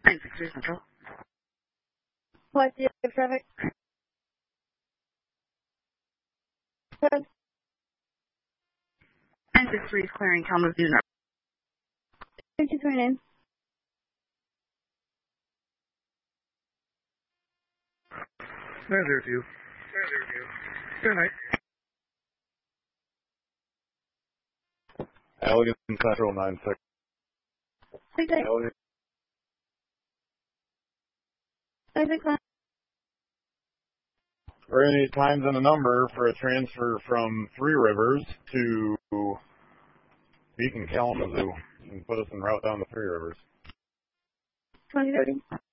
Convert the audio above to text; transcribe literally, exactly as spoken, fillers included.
nine six three Central. What's the other traffic? nine six three is clearing Kalamazoo North. Thank you for your name. nine zero two. nine zero two. Good night. Allegan Central nine six. Six eight. Allegan. Six six nine. We're going to need times and a number for a transfer from Three Rivers to Beacon Kalamazoo and put us en route down to Three Rivers. Twenty thirty.